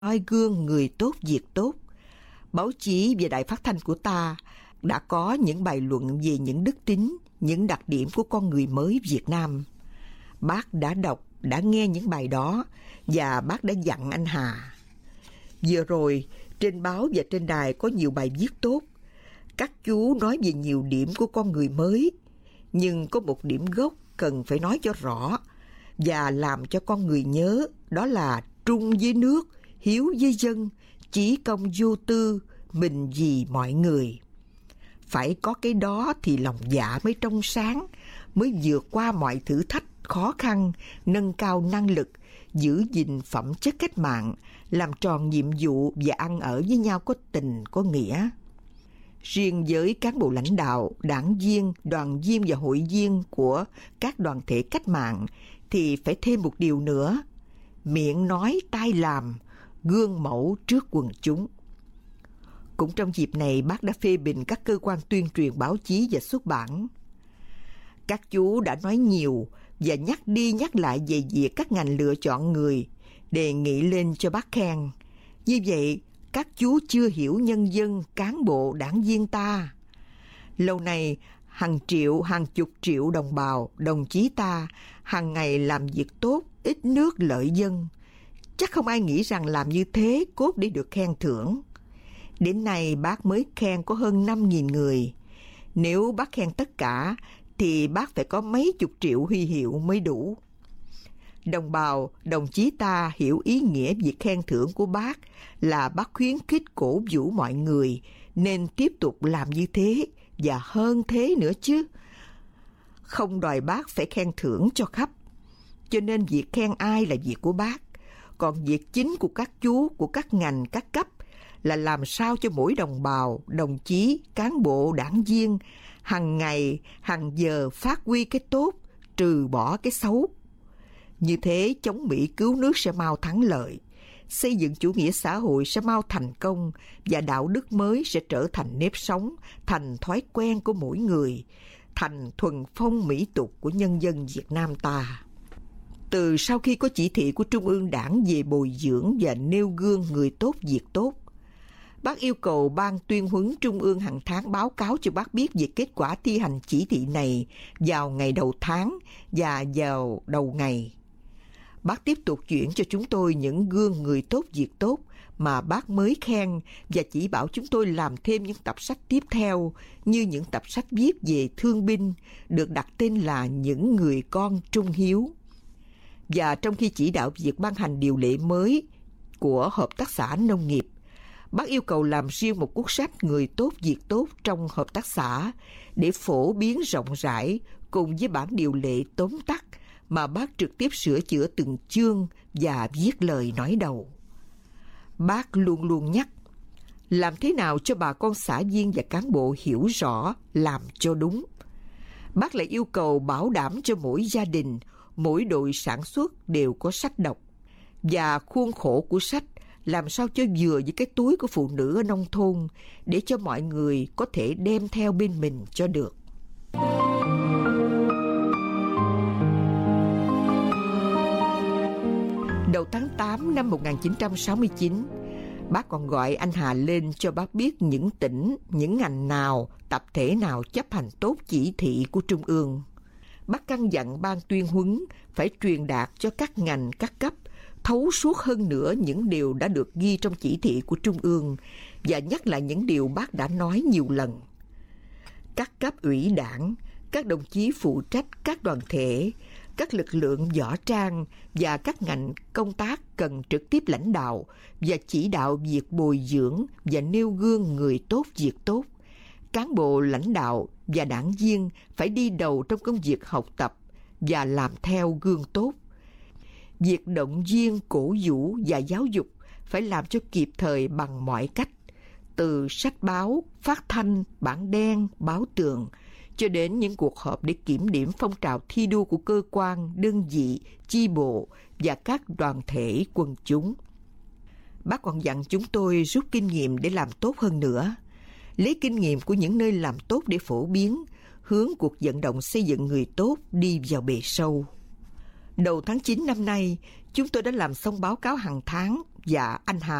Noi gương người tốt việc tốt, báo chí và đài phát thanh của ta đã có những bài luận về những đức tính, những đặc điểm của con người mới Việt Nam. Bác đã đọc, đã nghe những bài đó và bác đã dặn anh Hà. Vừa rồi, trên báo và trên đài có nhiều bài viết tốt. Các chú nói về nhiều điểm của con người mới, nhưng có một điểm gốc cần phải nói cho rõ và làm cho con người nhớ, đó là trung với nước, hiếu với dân, chí công vô tư, mình vì mọi người. Phải có cái đó thì lòng dạ mới trong sáng, mới vượt qua mọi thử thách khó khăn, nâng cao năng lực, giữ gìn phẩm chất cách mạng, làm tròn nhiệm vụ và ăn ở với nhau có tình, có nghĩa. Riêng với cán bộ lãnh đạo, đảng viên, đoàn viên và hội viên của các đoàn thể cách mạng thì phải thêm một điều nữa: miệng nói tai làm, gương mẫu trước quần chúng. Cũng trong dịp này, bác đã phê bình các cơ quan tuyên truyền báo chí và xuất bản. Các chú đã nói nhiều và nhắc đi nhắc lại về việc các ngành lựa chọn người, đề nghị lên cho bác khen. Như vậy, các chú chưa hiểu nhân dân, cán bộ, đảng viên ta. Lâu nay, hàng triệu, hàng chục triệu đồng bào, đồng chí ta hàng ngày làm việc tốt, ít nước lợi dân. Chắc không ai nghĩ rằng làm như thế cốt để được khen thưởng. Đến nay bác mới khen có hơn 5.000 người. Nếu bác khen tất cả thì bác phải có mấy chục triệu huy hiệu mới đủ. Đồng bào, đồng chí ta hiểu ý nghĩa việc khen thưởng của bác là bác khuyến khích cổ vũ mọi người nên tiếp tục làm như thế và hơn thế nữa chứ. Không đòi bác phải khen thưởng cho khắp. Cho nên việc khen ai là việc của bác. Còn việc chính của các chú, của các ngành, các cấp là làm sao cho mỗi đồng bào, đồng chí, cán bộ, đảng viên hàng ngày, hàng giờ phát huy cái tốt, trừ bỏ cái xấu. Như thế chống Mỹ cứu nước sẽ mau thắng lợi, xây dựng chủ nghĩa xã hội sẽ mau thành công và đạo đức mới sẽ trở thành nếp sống, thành thói quen của mỗi người, thành thuần phong mỹ tục của nhân dân Việt Nam ta. Từ sau khi có chỉ thị của Trung ương Đảng về bồi dưỡng và nêu gương người tốt việc tốt, bác yêu cầu Ban Tuyên huấn Trung ương hàng tháng báo cáo cho bác biết về kết quả thi hành chỉ thị này vào ngày đầu tháng và vào đầu ngày. Bác tiếp tục chuyển cho chúng tôi những gương người tốt việc tốt mà bác mới khen và chỉ bảo chúng tôi làm thêm những tập sách tiếp theo, như những tập sách viết về thương binh được đặt tên là Những người con trung hiếu. Và trong khi chỉ đạo việc ban hành điều lệ mới của hợp tác xã nông nghiệp, bác yêu cầu làm riêng một cuốn sách Người tốt việc tốt trong hợp tác xã để phổ biến rộng rãi cùng với bản điều lệ tóm tắt mà bác trực tiếp sửa chữa từng chương và viết lời nói đầu. Bác luôn luôn nhắc, làm thế nào cho bà con xã viên và cán bộ hiểu rõ, làm cho đúng. Bác lại yêu cầu bảo đảm cho mỗi gia đình, mỗi đội sản xuất đều có sách đọc. Và khuôn khổ của sách làm sao cho vừa với cái túi của phụ nữ ở nông thôn để cho mọi người có thể đem theo bên mình cho được. Đầu tháng 8 năm 1969, bác còn gọi anh Hà lên cho bác biết những tỉnh, những ngành nào, tập thể nào chấp hành tốt chỉ thị của Trung ương. Bác căn dặn Ban Tuyên huấn phải truyền đạt cho các ngành, các cấp thấu suốt hơn nữa những điều đã được ghi trong chỉ thị của Trung ương và nhắc lại những điều bác đã nói nhiều lần. Các cấp ủy đảng, các đồng chí phụ trách các đoàn thể, các lực lượng võ trang và các ngành công tác cần trực tiếp lãnh đạo và chỉ đạo việc bồi dưỡng và nêu gương người tốt việc tốt. Cán bộ lãnh đạo và đảng viên phải đi đầu trong công việc học tập và làm theo gương tốt. Việc động viên, cổ vũ và giáo dục phải làm cho kịp thời bằng mọi cách, từ sách báo, phát thanh, bảng đen, báo tường, cho đến những cuộc họp để kiểm điểm phong trào thi đua của cơ quan, đơn vị, chi bộ và các đoàn thể quần chúng. Bác còn dặn chúng tôi rút kinh nghiệm để làm tốt hơn nữa, lấy kinh nghiệm của những nơi làm tốt để phổ biến, hướng cuộc vận động xây dựng người tốt đi vào bề sâu. Đầu tháng 9 năm nay, chúng tôi đã làm xong báo cáo hàng tháng và anh Hà